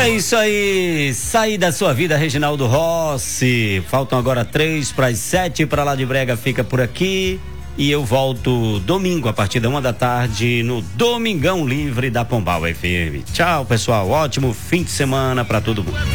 É isso aí, sair da sua vida, Reginaldo Rossi. Faltam agora 6:03 para lá de Brega, fica por aqui. E eu volto domingo, a partir da 1h no Domingão Livre da Pombal FM. Tchau, pessoal. Ótimo fim de semana para todo mundo.